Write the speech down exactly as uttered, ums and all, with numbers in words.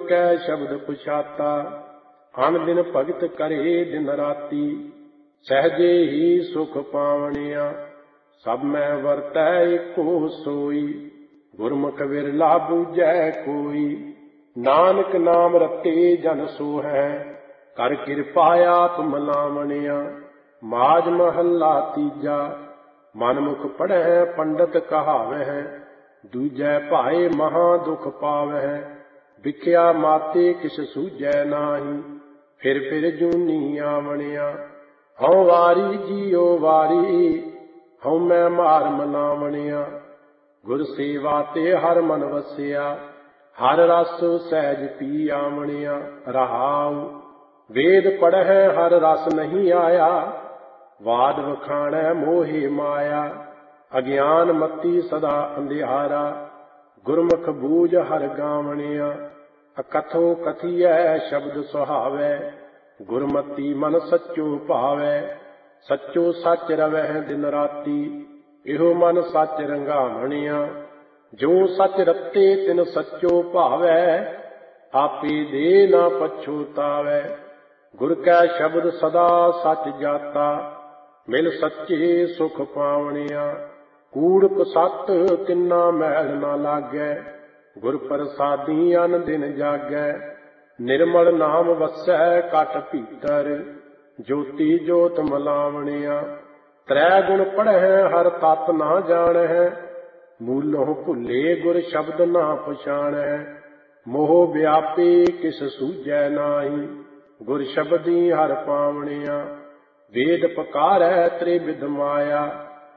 कै शब्द पुछाता, अन दिन भगत करे दिन राती। सहजे ही सुख पावनिया, सब मैं वरतै एको सोई। गुरमुख विरला बूझै कोई, नानक नाम रते जन सो है। कर कृपा आप मलावनिया, माज महला तीजा। मनमुख पढ़ै पंडित कहावह, दूजै भाए महा दुख पावह। विख्या माते किस सूझै नाही, फिर फिर जूनी आवनिया। हऊँ वारी जियो वारी, हऊँ मैं मार मनावनिया। गुर सेवा ते हर मन वसिया, हर रस सहज पी आवनिया। रहाऊ वेद पढ़ै हर रस नहीं आया, वाद वखाणै मोहे माया। अज्ञान मती सदा अंधियारा, गुरमुख बूझ हर गावनिया। अकथो कथियै शब्द सुहावै, गुरमति मन सच्चो भावै। सच्चो सच रवै दिन राती, इहो मन सच रंगावनिया। जो सच रते तिन सच्चो भावै, आपे दे ना पछोतावै। गुर कै शब्द सदा सच जाता, मिल सच्चे सुख पावनिया। कूड़ सत तिन्ना मैल ना लागै, गुर प्रसादी अन दिन जागै। निर्मल नाम वसै कट भीतर, ज्योति जोत मलावनिया। त्रै गुण पढ़ै हर तत ना जाणै, मूलों भुले गुर शब्द ना पछाणै। मोह व्यापी किस सूझै नाही, गुर शब्दी हर पावनिया। वेद पकारै त्रिविध माया,